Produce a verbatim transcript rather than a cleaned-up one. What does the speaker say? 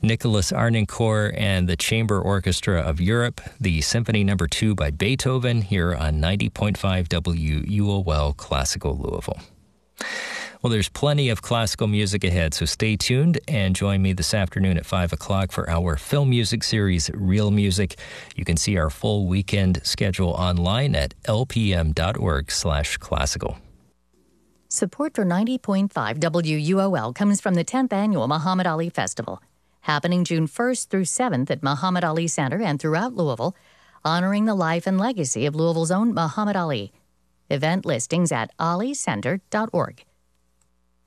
Nicholas Arnoncourt and the Chamber Orchestra of Europe, the Symphony Number Two by Beethoven, here on ninety point five W U O L Classical Louisville. Well, there's plenty of classical music ahead, so stay tuned and join me this afternoon at five o'clock for our film music series, Real Music. You can see our full weekend schedule online at lpm.org slash classical. Support for ninety point five W U O L comes from the tenth Annual Muhammad Ali Festival, happening June first through seventh at Muhammad Ali Center and throughout Louisville, honoring the life and legacy of Louisville's own Muhammad Ali. Event listings at ali center dot org.